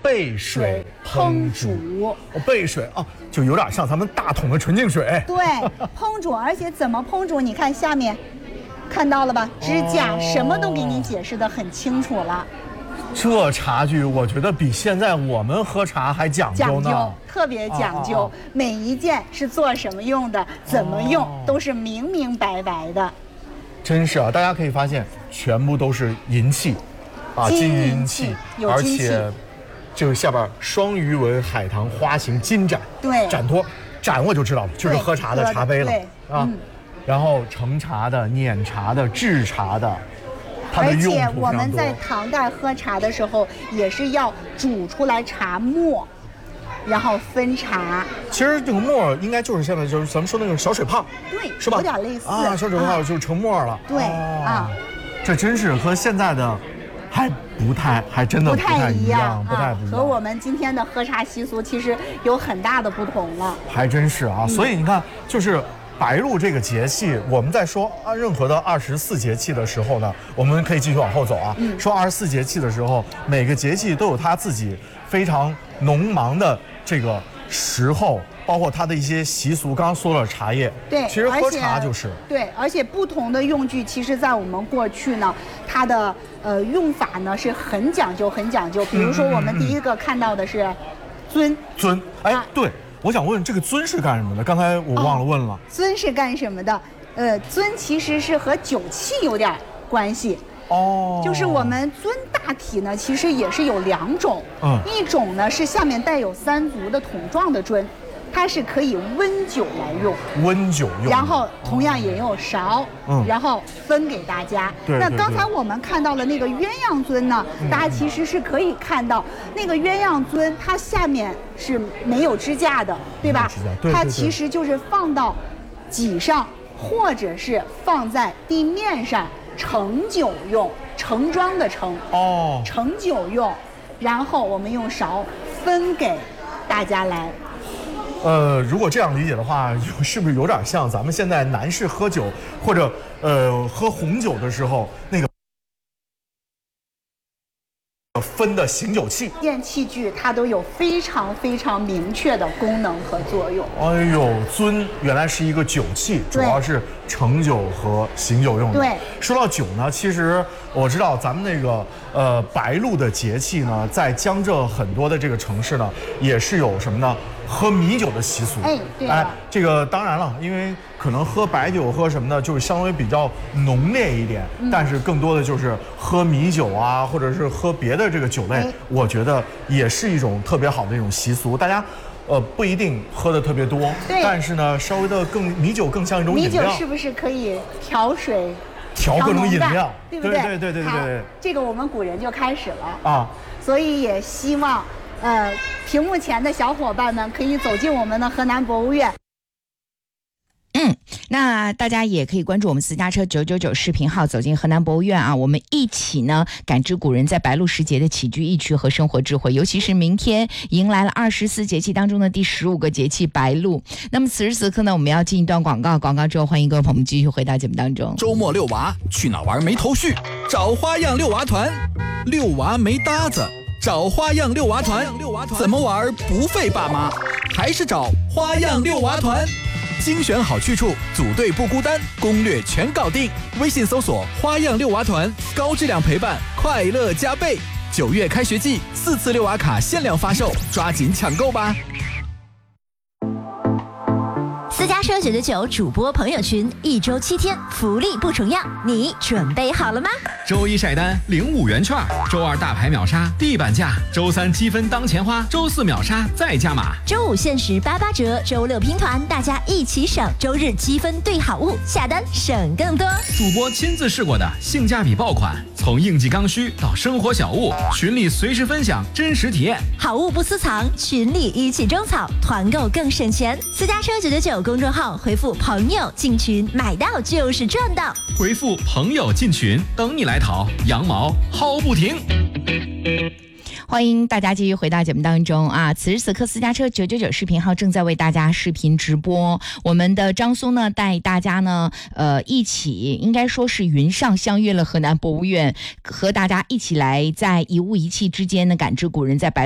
背水烹煮。背水啊，就有点像咱们大桶的纯净水。 对，烹煮，而且怎么烹煮？你看下面，看到了吧？支架什么都给你解释得很清楚了。 这茶具我觉得比现在我们喝茶还讲究呢， 特别讲究，每一件是做什么用的，怎么用，都是明明白白的。 真是啊，大家可以发现，全部都是银器，啊，金银器，而且这个下边双鱼纹海棠花形金盏， 对， 盏托，盏我就知道了，就是喝茶的茶杯了啊。然后盛茶的、碾茶的、制茶的。 而且我们在唐代喝茶的时候，也是要煮出来茶沫，然后分茶。 其实这个沫应该就是现在就是咱们说那个小水泡， 对， 是吧？ 有点类似啊，小水泡就是成沫了。 对啊， 这真是和现在的还真的不太一样，不太一样。 和我们今天的喝茶习俗其实有很大的不同了。 还真是啊，所以你看，就是白露这个节气，我们在说任何的24节气的时候呢，我们可以继续往后走啊。说24节气的时候，每个节气都有它自己非常农忙的这个时候，包括它的一些习俗。刚刚说了茶叶， 对， 其实喝茶就是对，而且不同的用具，其实在我们过去呢，它的用法呢是很讲究，很讲究。比如说我们第一个看到的是樽，哎，对。我想问这个樽是干什么的？刚才我忘了问了。 樽是干什么的？樽其实是和酒器有点关系。就是我们樽大体呢，其实也是有2种。一种呢是下面带有3足的桶状的樽，它是可以温酒来用。温酒用。然后同样也有勺，然后分给大家。那刚才我们看到了那个鸳鸯樽呢，大家其实是可以看到那个鸳鸯樽，它下面是没有支架的，对吧？它其实就是放到脊上，或者是放在地面上盛酒用，盛装的盛。盛酒用，然后我们用勺分给大家来。 如果这样理解的话，是不是有点像咱们现在男士喝酒或者喝红酒的时候那个分的醒酒器？ 电器具它都有非常非常明确的功能和作用。 哎呦，樽原来是一个酒器，主要是盛酒和醒酒用的。 对， 说到酒呢，其实我知道咱们那个白露的节气呢，在江浙很多的这个城市呢，也是有什么呢？喝米酒的习俗。 对。 这个当然了，因为可能喝白酒喝什么呢，就是相对比较浓烈一点，但是更多的就是喝米酒啊，或者是喝别的这个酒类，我觉得也是一种特别好的一种习俗。大家不一定喝的特别多，但是呢，稍微的米酒更像一种饮料。 米酒是不是可以调水？ 调各种饮料， 对不对？ 对。 这个我们古人就开始了啊，所以也希望屏幕前的小伙伴们可以走进我们的河南博物院。 那大家也可以关注我们私家车999视频号，走进河南博物院啊，我们一起呢感知古人在白露时节的起居意趣和生活智慧。尤其是明天迎来了24节气当中的第15个节气白露。那么此时此刻呢，我们要进一段广告之后，欢迎各位朋友们继续回到节目当中。 周末遛娃去哪玩没头绪？找花样遛娃团，遛娃没搭子。找花样遛娃团，怎么玩不费爸妈？还是找花样遛娃团。精选好去处，组队不孤单，攻略全搞定。微信搜索花样遛娃团，高质量陪伴，快乐加倍。9月开学季，4次遛娃卡限量发售，抓紧抢购吧。 私家车999主播朋友群，1周7天，福利不重样，你准备好了吗？ 周1晒单领5元券，周2大牌秒杀地板价，周3积分当钱花，周4秒杀再加码， 周5限时88折，周6拼团，大家一起省，周日积分兑好物，下单省更多。 主播亲自试过的性价比爆款，从应季刚需到生活小物，群里随时分享真实体验， 好物不私藏，群里一起种草，团购更省钱。私家车999公众号回复朋友进群，买到就是赚到。 回复朋友进群，等你来淘，羊毛薅不停。 欢迎大家继续回到节目当中啊！此时此刻，私家车999视频号正在为大家视频直播。我们的张松呢，带大家呢，一起应该说是云上相约了河南博物院，和大家一起来在一物一器之间呢，感知古人在白